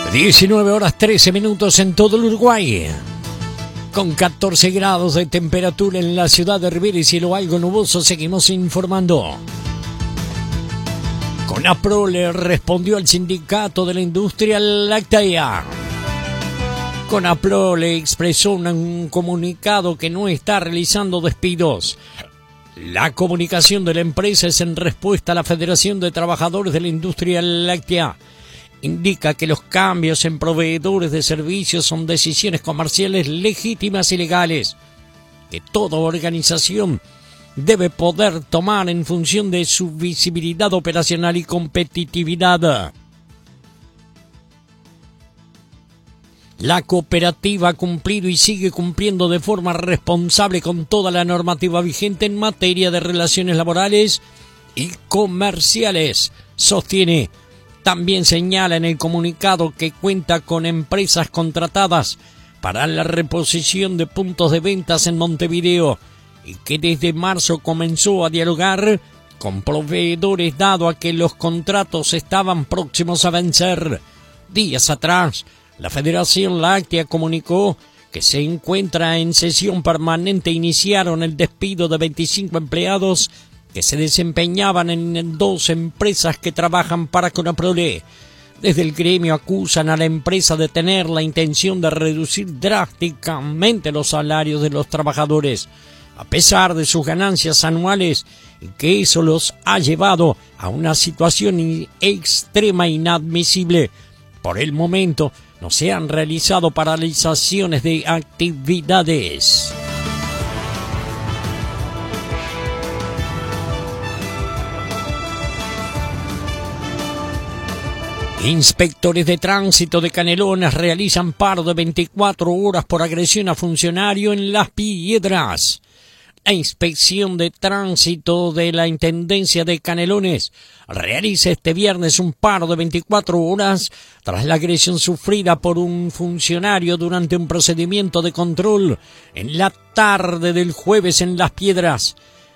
19 horas 13 minutos en todo el Uruguay. Con 14 grados de temperatura en la ciudad de Rivera y cielo algo nuboso, seguimos informando. CONAPRO le respondió al sindicato de la industria láctea. CONAPRO le expresó un comunicado que no está realizando despidos. La comunicación de la empresa es en respuesta a la Federación de Trabajadores de la Industria Láctea. Indica que los cambios en proveedores de servicios son decisiones comerciales legítimas y legales, que toda organización debe poder tomar en función de su visibilidad operacional y competitividad. La cooperativa ha cumplido y sigue cumpliendo de forma responsable con toda la normativa vigente en materia de relaciones laborales y comerciales, sostiene. También señala en el comunicado que cuenta con empresas contratadas para la reposición de puntos de ventas en Montevideo y que desde marzo comenzó a dialogar con proveedores dado a que los contratos estaban próximos a vencer. Días atrás, la Federación Láctea comunicó que se encuentra en sesión permanente. Iniciaron el despido de 25 empleados que se desempeñaban en 2 empresas que trabajan para CONAPROLE. Desde el gremio acusan a la empresa de tener la intención de reducir drásticamente los salarios de los trabajadores, a pesar de sus ganancias anuales, y que eso los ha llevado a una situación extrema e inadmisible. Por el momento, no se han realizado paralizaciones de actividades. Inspectores de tránsito de Canelones realizan paro de 24 horas por agresión a funcionario en Las Piedras. La inspección de tránsito de la Intendencia de Canelones realiza este viernes un paro de 24 horas tras la agresión sufrida por un funcionario durante un procedimiento de control en la tarde del jueves en Las Piedras.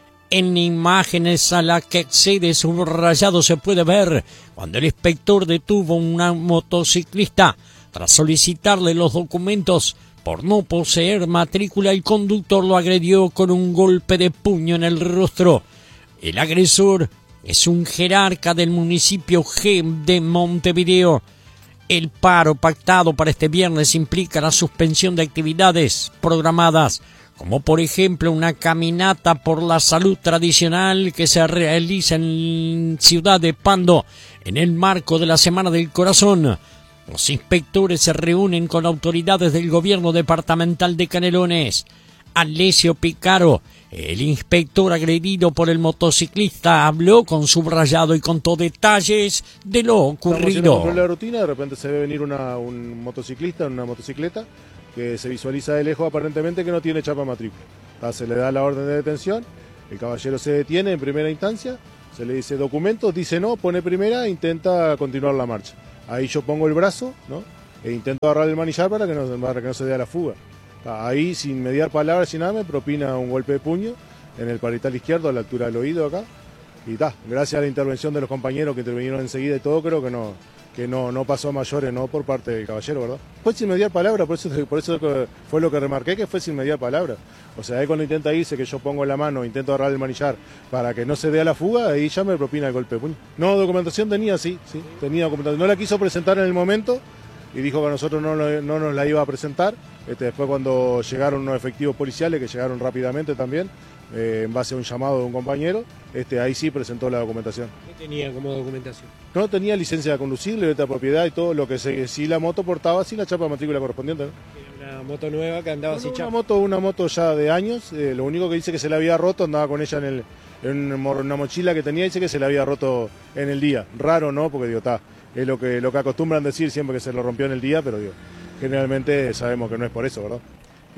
En imágenes a las que accede subrayado se puede ver cuando el inspector detuvo a una motociclista tras solicitarle los documentos. Por no poseer matrícula, el conductor lo agredió con un golpe de puño en el rostro. El agresor es un jerarca del municipio G de Montevideo. El paro pactado para este viernes implica la suspensión de actividades programadas, como por ejemplo una caminata por la salud tradicional que se realiza en Ciudad de Pando en el marco de la Semana del Corazón. Los inspectores se reúnen con autoridades del gobierno departamental de Canelones. Alessio Picaro, el inspector agredido por el motociclista, habló con subrayado y contó detalles de lo ocurrido. Por la rutina, de repente se ve venir un motociclista en una motocicleta que se visualiza de lejos aparentemente que no tiene chapa matrícula. Se le da la orden de detención, el caballero se detiene en primera instancia, se le dice documentos, dice no, pone primera e intenta continuar la marcha. Ahí yo pongo el brazo, ¿no? E intento agarrar el manillar para que no se dé a la fuga. Ahí, sin mediar palabras, sin nada, me propina un golpe de puño en el parietal izquierdo, a la altura del oído acá. Y gracias a la intervención de los compañeros que intervinieron enseguida y todo, creo que no pasó a mayores, no por parte del caballero, ¿verdad? Fue sin mediar palabra, por eso fue lo que remarqué, que fue sin mediar palabra. O sea, él cuando intenta irse, que yo pongo la mano, intento agarrar el manillar para que no se dé a la fuga, ahí ya me propina el golpe de puño. No, documentación tenía, sí, tenía documentación. No la quiso presentar en el momento y dijo que a nosotros no nos la iba a presentar. Después cuando llegaron unos efectivos policiales, que llegaron rápidamente también, en base a un llamado de un compañero, ahí sí presentó la documentación. ¿Qué tenía como documentación? No tenía licencia de conducir, libreta de propiedad y todo lo que sí la moto portaba, sí la chapa de matrícula correspondiente, ¿no? Era una moto nueva que andaba sin chapa. Una moto ya de años, lo único que dice que se le había roto, andaba con ella en una mochila que tenía, dice que se le había roto en el día. Raro, ¿no? Porque es lo que acostumbran decir siempre que se lo rompió en el día, pero generalmente sabemos que no es por eso, ¿verdad?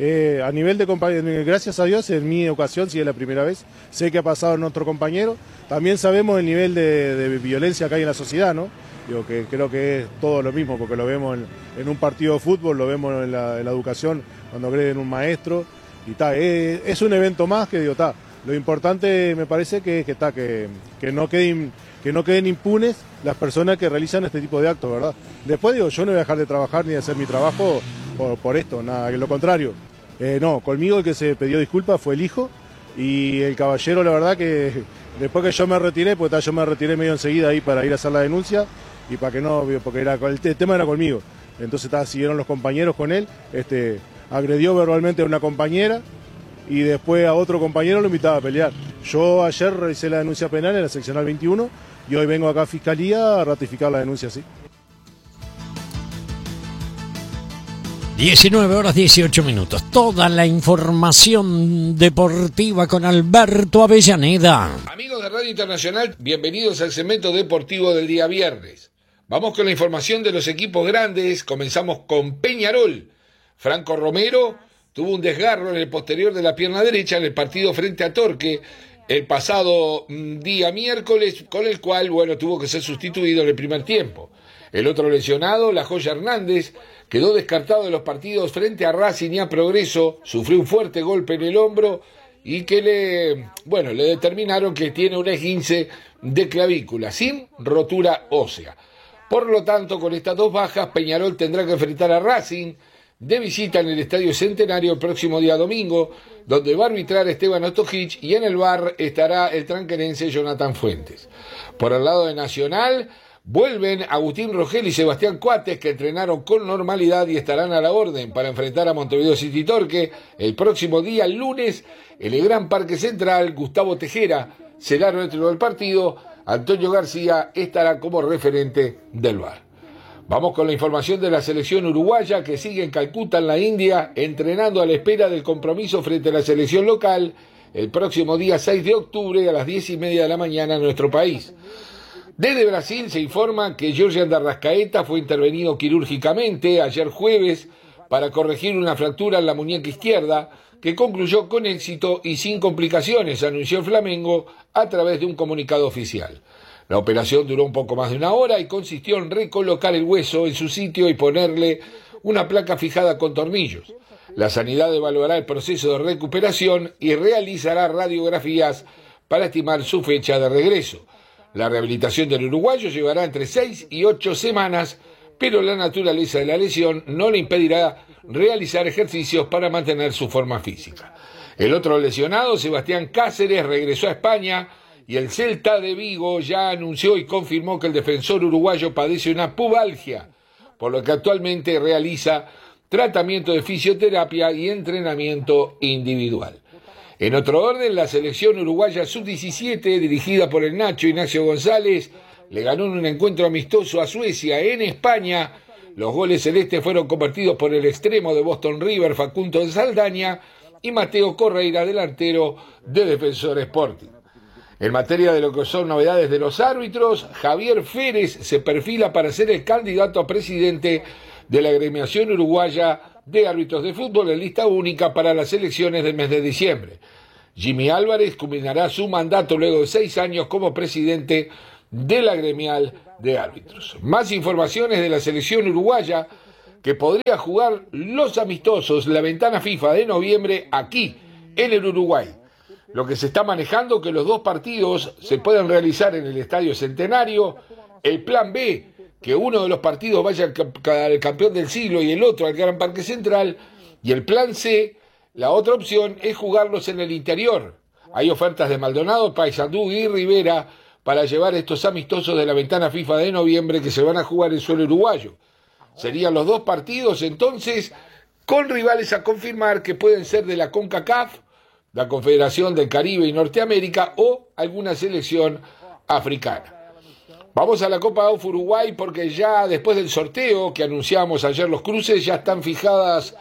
A nivel de compañeros, gracias a Dios, en mi ocasión, si es la primera vez, sé que ha pasado en otro compañero. También sabemos el nivel de violencia que hay en la sociedad, ¿no? Que creo que es todo lo mismo, porque lo vemos en un partido de fútbol, lo vemos en la educación, cuando agreden un maestro, y es un evento más que Lo importante me parece que no queden impunes las personas que realizan este tipo de actos, ¿verdad? Después digo, yo no voy a dejar de trabajar ni de hacer mi trabajo por esto, nada, que lo contrario. No, conmigo el que se pidió disculpas fue el hijo y el caballero, la verdad que después que yo me retiré, pues yo me retiré medio enseguida ahí para ir a hacer la denuncia y para que no, porque el tema era conmigo. Entonces siguieron los compañeros con él, agredió verbalmente a una compañera y después a otro compañero lo invitaba a pelear. Yo ayer realicé la denuncia penal en la seccional 21 y hoy vengo acá a Fiscalía a ratificar la denuncia, sí. 19:18. Toda la información deportiva con Alberto Avellaneda. Amigos de Radio Internacional, bienvenidos al segmento deportivo del día viernes. Vamos con la información de los equipos grandes. Comenzamos con Peñarol. Franco Romero tuvo un desgarro en el posterior de la pierna derecha en el partido frente a Torque el pasado día miércoles, con el cual, tuvo que ser sustituido en el primer tiempo. El otro lesionado, La Joya Hernández, quedó descartado de los partidos frente a Racing y a Progreso, sufrió un fuerte golpe en el hombro y que le determinaron que tiene un esguince de clavícula, sin rotura ósea. Por lo tanto, con estas dos bajas, Peñarol tendrá que enfrentar a Racing de visita en el Estadio Centenario el próximo día domingo, donde va a arbitrar Esteban Ostojic y en el VAR estará el tranquerense Jonathan Fuentes. Por el lado de Nacional, vuelven Agustín Rogel y Sebastián Coates, que entrenaron con normalidad y estarán a la orden para enfrentar a Montevideo City Torque el próximo día, el lunes, en el Gran Parque Central. Gustavo Tejera será el árbitro del partido. Antonio García estará como referente del VAR. Vamos con la información de la selección uruguaya, que sigue en Calcuta, en la India, entrenando a la espera del compromiso frente a la selección local el próximo día 6 de octubre a las 10:30 de la mañana en nuestro país. Desde Brasil se informa que Jorge de Arrascaeta fue intervenido quirúrgicamente ayer jueves para corregir una fractura en la muñeca izquierda, que concluyó con éxito y sin complicaciones, anunció el Flamengo a través de un comunicado oficial. La operación duró un poco más de una hora y consistió en recolocar el hueso en su sitio y ponerle una placa fijada con tornillos. La sanidad evaluará el proceso de recuperación y realizará radiografías para estimar su fecha de regreso. La rehabilitación del uruguayo llevará entre 6 y 8 semanas, pero la naturaleza de la lesión no le impedirá realizar ejercicios para mantener su forma física. El otro lesionado, Sebastián Cáceres, regresó a España y el Celta de Vigo ya anunció y confirmó que el defensor uruguayo padece una pubalgia, por lo que actualmente realiza tratamiento de fisioterapia y entrenamiento individual. En otro orden, la selección uruguaya sub-17, dirigida por el Nacho Ignacio González, le ganó en un encuentro amistoso a Suecia en España. Los goles celestes fueron convertidos por el extremo de Boston River, Facundo Saldaña, y Mateo Correira, delantero de Defensor Sporting. En materia de lo que son novedades de los árbitros, Javier Férez se perfila para ser el candidato a presidente de la agremiación uruguaya de árbitros de fútbol en lista única para las elecciones del mes de diciembre. Jimmy Álvarez culminará su mandato luego de 6 años como presidente de la gremial de árbitros. Más informaciones de la selección uruguaya, que podría jugar los amistosos, la ventana FIFA de noviembre aquí en el Uruguay. Lo que se está manejando, que los dos partidos se pueden realizar en el Estadio Centenario. El plan B, que uno de los partidos vaya al campeón del siglo y el otro al Gran Parque Central. Y el plan C, la otra opción, es jugarlos en el interior. Hay ofertas de Maldonado, Paysandú y Rivera para llevar estos amistosos de la ventana FIFA de noviembre, que se van a jugar en suelo uruguayo. Serían los dos partidos, entonces, con rivales a confirmar, que pueden ser de la CONCACAF, la Confederación del Caribe y Norteamérica, o alguna selección africana. Vamos a la Copa AUF Uruguay, porque ya después del sorteo que anunciamos ayer los cruces, ya están fijadas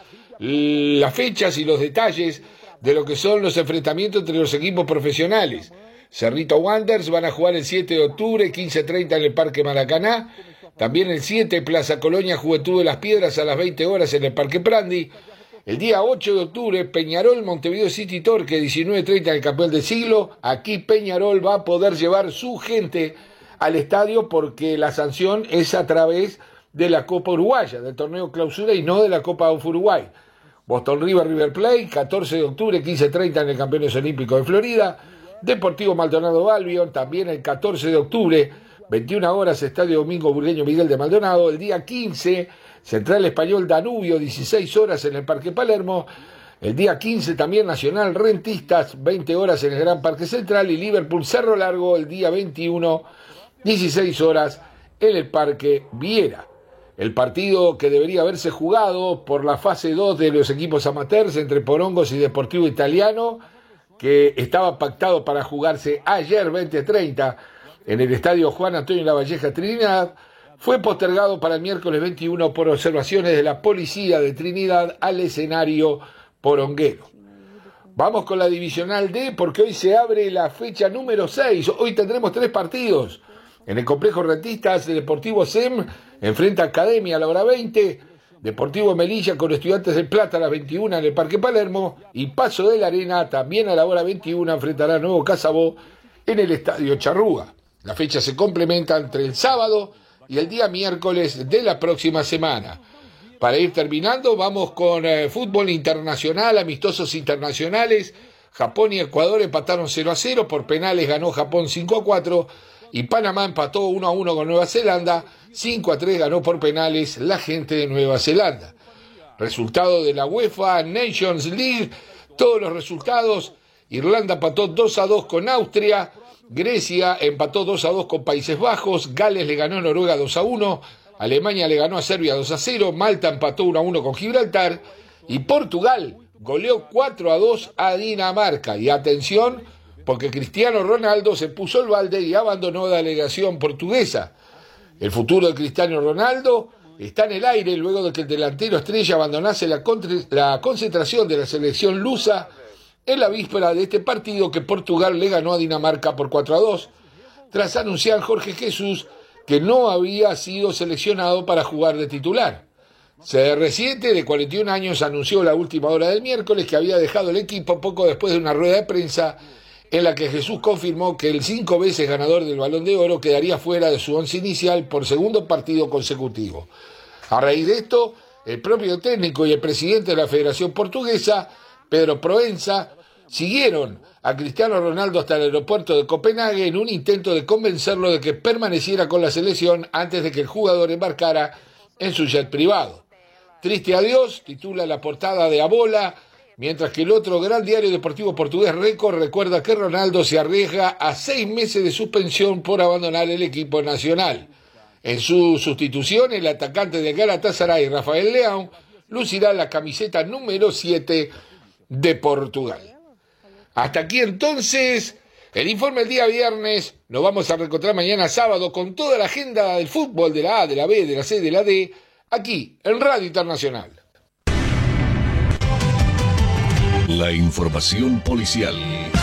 las fechas y los detalles de lo que son los enfrentamientos entre los equipos profesionales. Cerrito Wanderers van a jugar el 7 de octubre, 15:30 en el Parque Maracaná. También el 7, Plaza Colonia, Juventud de las Piedras a las 20 horas en el Parque Prandi. El día 8 de octubre, Peñarol, Montevideo City Torque, 19:30 en el campeón del siglo. Aquí Peñarol va a poder llevar su gente al estadio, porque la sanción es a través de la Copa Uruguaya, del torneo clausura, y no de la Copa AUF Uruguay. Boston River, River Plate, 14 de octubre, 15:30 en el Campeones Olímpicos de Florida. Deportivo Maldonado Albion, también el 14 de octubre, 21 horas, Estadio Domingo Burgueño Miguel de Maldonado. El día 15, Central Español Danubio, 16 horas en el Parque Palermo. El día 15 también Nacional Rentistas, 20 horas en el Gran Parque Central. Y Liverpool Cerro Largo el día 21, 16 horas en el Parque Viera. El partido que debería haberse jugado por la fase 2 de los equipos amateurs entre Porongos y Deportivo Italiano, que estaba pactado para jugarse ayer 20:30 en el Estadio Juan Antonio Lavalleja Trinidad, fue postergado para el miércoles 21 por observaciones de la Policía de Trinidad al escenario poronguero. Vamos con la Divisional D, porque hoy se abre la fecha número 6. Hoy tendremos 3 partidos. En el Complejo Rentistas, el Deportivo SEM enfrenta a Academia a la hora 20, Deportivo Melilla con Estudiantes del Plata a las 21 en el Parque Palermo, y Paso de la Arena también a la hora 21 enfrentará a Nuevo Casabó en el Estadio Charrúa. La fecha se complementa entre el sábado y el día miércoles de la próxima semana. Para ir terminando, vamos con fútbol internacional, amistosos internacionales. Japón y Ecuador empataron 0-0, por penales ganó Japón 5-4, y Panamá empató 1-1 con Nueva Zelanda, 5-3 ganó por penales la gente de Nueva Zelanda. Resultado de la UEFA Nations League, todos los resultados: Irlanda empató 2-2 con Austria, Grecia empató 2-2 con Países Bajos, Gales le ganó a Noruega 2-1, Alemania le ganó a Serbia 2-0, Malta empató 1-1 con Gibraltar, y Portugal goleó 4-2 a Dinamarca. Y atención, porque Cristiano Ronaldo se puso el balde y abandonó la delegación portuguesa. El futuro de Cristiano Ronaldo está en el aire luego de que el delantero estrella abandonase la concentración de la selección lusa en la víspera de este partido que Portugal le ganó a Dinamarca por 4-2, tras anunciar Jorge Jesús que no había sido seleccionado para jugar de titular. CR7, de 41 años, anunció la última hora del miércoles que había dejado el equipo poco después de una rueda de prensa en la que Jesús confirmó que el 5 veces ganador del Balón de Oro quedaría fuera de su once inicial por segundo partido consecutivo. A raíz de esto, el propio técnico y el presidente de la Federación Portuguesa, Pedro Proença, siguieron a Cristiano Ronaldo hasta el aeropuerto de Copenhague en un intento de convencerlo de que permaneciera con la selección antes de que el jugador embarcara en su jet privado. Triste adiós, titula la portada de Abola, mientras que el otro gran diario deportivo portugués, Record, recuerda que Ronaldo se arriesga a 6 meses de suspensión por abandonar el equipo nacional. En su sustitución, el atacante de Galatasaray, Rafael Leão, lucirá la camiseta número 7 de Portugal. Hasta aquí entonces el informe del día viernes. Nos vamos a reencontrar mañana sábado con toda la agenda del fútbol, de la A, de la B, de la C, de la D, aquí en Radio Internacional. La información policial.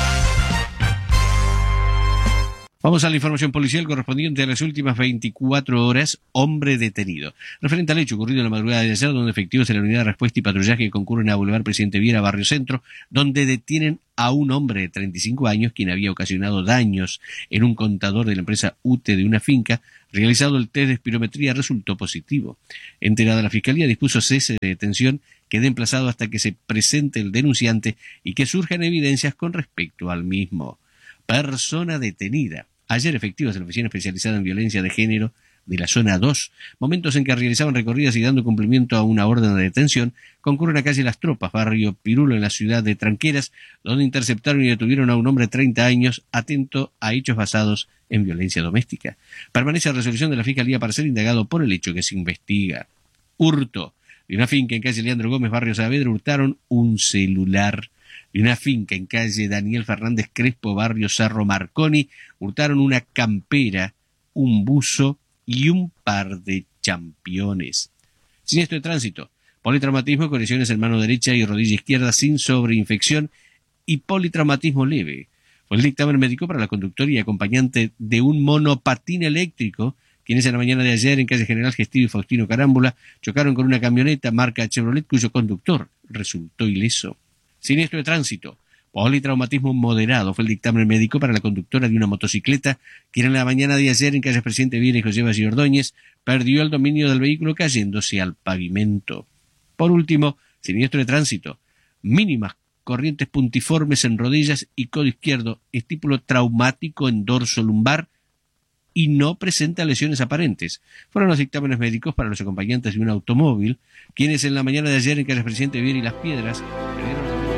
Vamos a la información policial correspondiente a las últimas 24 horas. Hombre detenido. Referente al hecho ocurrido en la madrugada de ayer, donde efectivos de la unidad de respuesta y patrullaje concurren a Boulevard Presidente Viera, Barrio Centro, donde detienen a un hombre de 35 años, quien había ocasionado daños en un contador de la empresa UTE de una finca. Realizado el test de espirometría, resultó positivo. Enterada la Fiscalía, dispuso cese de detención, quede emplazado hasta que se presente el denunciante y que surjan evidencias con respecto al mismo. Persona detenida. Ayer efectivos de la Oficina Especializada en Violencia de Género de la Zona 2, momentos en que realizaban recorridas y dando cumplimiento a una orden de detención, concurren a calle Las Tropas, barrio Pirulo, en la ciudad de Tranqueras, donde interceptaron y detuvieron a un hombre de 30 años atento a hechos basados en violencia doméstica. Permanece a resolución de la Fiscalía para ser indagado por el hecho que se investiga. Hurto. De una finca en calle Leandro Gómez, barrio Saavedra, hurtaron un celular. De una finca en calle Daniel Fernández Crespo, barrio Cerro Marconi, hurtaron una campera, un buzo y un par de championes. Siniestro de tránsito. Politraumatismo con lesiones en mano derecha y rodilla izquierda sin sobreinfección y politraumatismo leve. Fue el dictamen médico para la conductora y acompañante de un monopatín eléctrico, quienes en la mañana de ayer en calle General Gestivo y Faustino Carámbula chocaron con una camioneta marca Chevrolet cuyo conductor resultó ileso. Siniestro de tránsito. Politraumatismo moderado fue el dictamen médico para la conductora de una motocicleta, quien en la mañana de ayer en calle Presidente Viera y José Valle Ordóñez perdió el dominio del vehículo cayéndose al pavimento. Por último, Siniestro de tránsito. Mínimas corrientes puntiformes en rodillas y codo izquierdo. Estípulo traumático en dorso lumbar y no presenta lesiones aparentes. Fueron los dictámenes médicos para los acompañantes de un automóvil, quienes en la mañana de ayer en calle Presidente Viera y Las Piedras